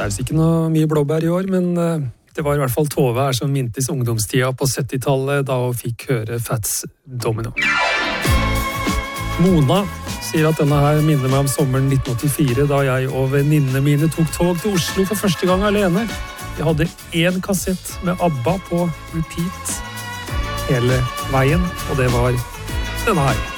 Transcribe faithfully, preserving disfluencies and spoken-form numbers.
er det ikke noe mye blåbær i år, men det var i hvert fall Tove her som mintes ungdomstida på syttitallet da hun fikk høre Fats Domino. Mona sier at denne her minner meg om sommeren nitten åttifire da jeg og venninnene mine tok tog til Oslo for første gang alene. Jeg hadde en kassett med ABBA på repeat hele veien, og det var denne her.